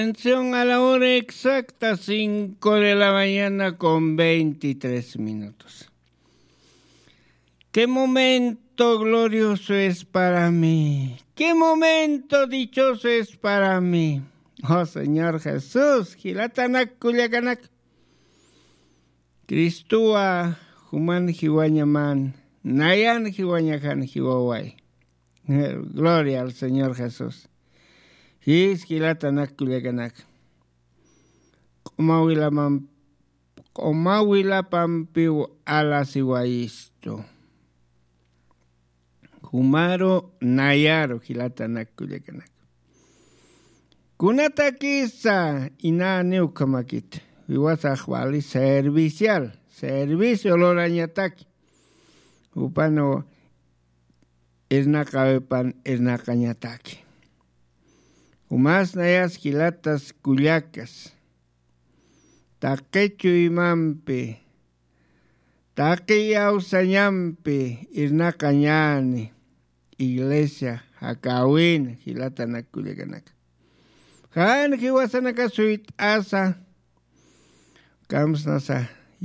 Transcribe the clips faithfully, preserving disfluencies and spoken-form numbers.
Atención a la hora exacta, cinco de la mañana con veintitrés minutos. Qué momento glorioso es para mí. Qué momento dichoso es para mí. Oh Señor Jesús, Gilatanak Culiacanak. Cristua, Human Jiwañaman, Nayan Jiwañajan Jiwaway. Gloria al Señor Jesús. His Gilatanak Culiacanak. Comawila Pampiu Alasiwaisto. Humaro Nayaro Gilatanak Culiacanak. Kunatakisa ina neukamakit. Viwasahwali servicial. Servicio lorañataki. Upano esnakawepan esnakañataki. Umas nayas gilatas culiacas. Taquechu imampe. Taque yausañampe esnakañani. Iglesia Hakawin Gilatanak Culiacanak. Han Hiwasanaka suit asa. Kamsnasa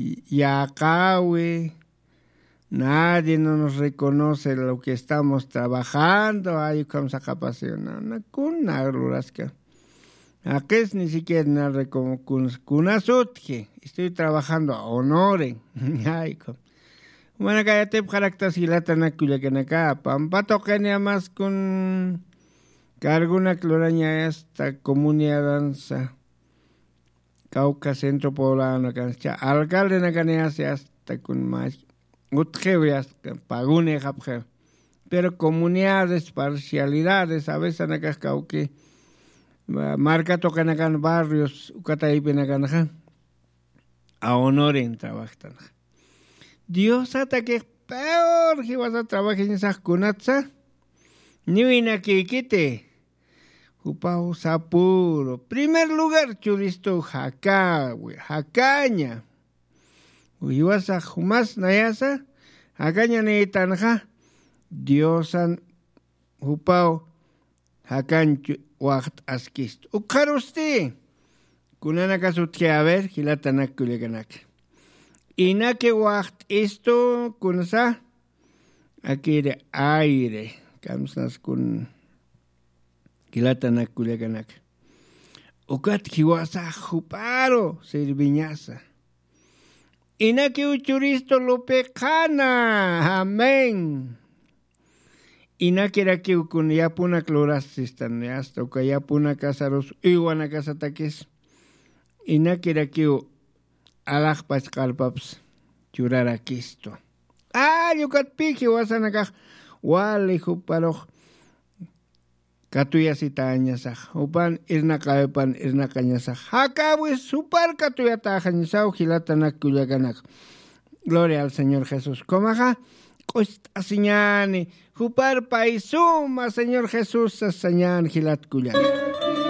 Yakawe. Nadie no nos reconoce lo que estamos trabajando. Ay, kamsa capacidad. No, kuna ruraska. Aquí es ni siquiera nada como kunasutje. Estoy trabajando a honoren. Ay, como. Bueno, cállate, caractas Gilatanak Culiacanak. Pampato que más con carguna cloraña esta comunidad danza. Cauca Centro Poblano, cancha. Alcalde na canease hasta con más. Utjevias, pagune japje. Pero comunidades, parcialidades, a veces na cascauque. Marca tocan acá en barrios, ucataipen acá. A honoren trabajan. Dios hasta que es peor que vas a trabajar en esas cunatza. Ni vine aquí, quite. Upau sapuro. Primer lugar, churisto, jacá, güey, jacaña. Uy, vas a jumas nayasa. Jacaña ni tanja. Diosan, upau, jacanchu, wacht askist. Ukarusti. Kunanaka sutje a ver, Gilatanak Culiacanak. Inake wacht esto kunsa aquí de aire kamsnas kun Gilatanak Culiacanak. Ukat kiwasa juparo sirviñasa. Inake uchuristo lopecana. Amén. Inake raki kun yapuna clorasistan hasta uka yapuna casaros iguana casatakis. Inake raki alakpas kalpaps churarakisto. Ah, yukat piki wasanakaj wali juparo katuyasitañasaj. Upan isnakaepan isnakañasaj. Hakawis super katuyatajañasaj Gilatanak Culiacanak. Gloria al Señor Jesús. Comaja costasiñani jupar paisuma Señor Jesús sasañan Gilat Culiacanak.